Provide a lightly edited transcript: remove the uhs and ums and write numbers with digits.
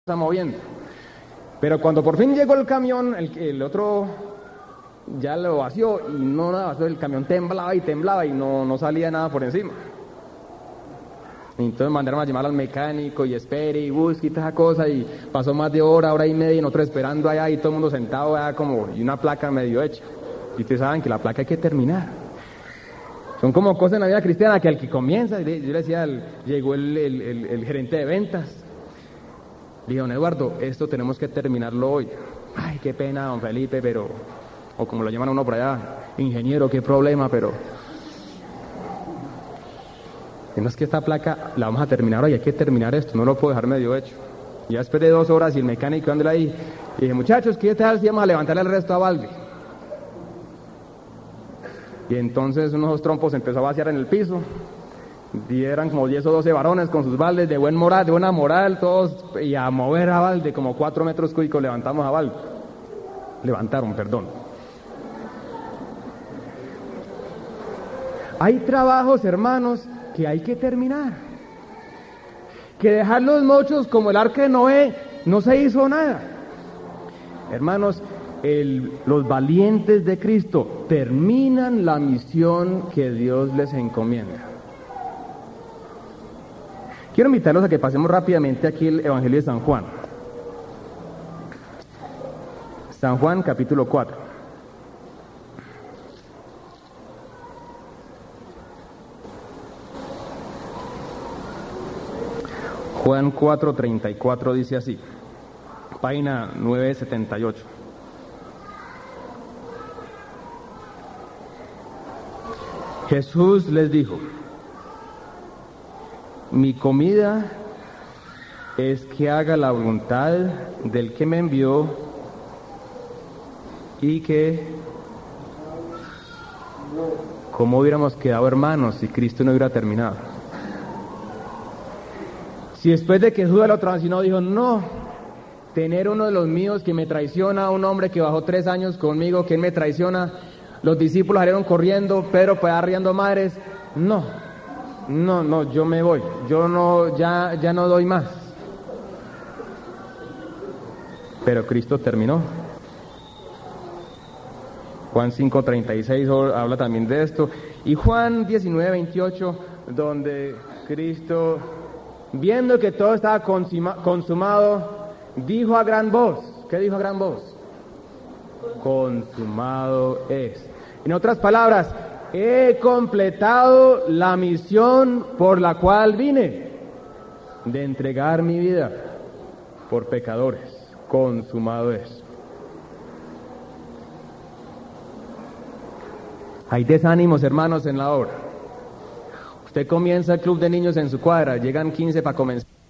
está moviendo. Pero cuando por fin llegó el camión, el otro ya lo vació y no nada vació, el camión temblaba y no salía nada por encima. Y entonces mandaron a llamar al mecánico y espere y busque y toda esa cosa, y pasó más de hora y media y nosotros esperando allá y todo el mundo sentado allá como, y una placa medio hecha. Y ustedes saben que la placa hay que terminar. Son como cosas en la vida cristiana que al que comienza, yo le decía, llegó el gerente de ventas. Le dije, don Eduardo, esto tenemos que terminarlo hoy. Ay, qué pena, don Felipe, pero... O como lo llaman a uno por allá, ingeniero, qué problema, pero... No es que esta placa la vamos a terminar hoy, hay que terminar esto, no lo puedo dejar medio hecho. Ya después de 2 horas y el mecánico dándole ahí, y dije, muchachos, ¿qué tal si vamos a levantarle el resto a balde? Y entonces unos trompos empezó a vaciar en el piso, y eran como 10 o 12 varones con sus baldes de buena moral, todos, y a mover a balde, como 4 metros cúbicos levantaron, perdón. Hay trabajos, hermanos, que hay que terminar. Que dejar los mochos como el arca de Noé, no se hizo nada. Hermanos, los valientes de Cristo terminan la misión que Dios les encomienda. Quiero invitarlos a que pasemos rápidamente aquí el Evangelio de San Juan. San Juan, capítulo 4. Juan 4:34 dice así, página 978. Jesús les dijo, mi comida es que haga la voluntad del que me envió y que, ¿cómo hubiéramos quedado hermanos si Cristo no hubiera terminado? Si después de que Judas lo traicionó dijo, no, tener uno de los míos que me traiciona, un hombre que bajó 3 años conmigo, que él me traiciona, los discípulos salieron corriendo, Pedro pues arriando madres, no, yo me voy, yo no, ya no doy más. Pero Cristo terminó. Juan 5:36 habla también de esto, y Juan 19:28, donde Cristo, viendo que todo estaba consumado, dijo a gran voz, ¿qué dijo a gran voz? Consumado es. En otras palabras, he completado la misión por la cual vine, de entregar mi vida por pecadores. Consumado es. Hay desánimos, hermanos, en la obra. Usted comienza el club de niños en su cuadra, llegan 15 para comenzar.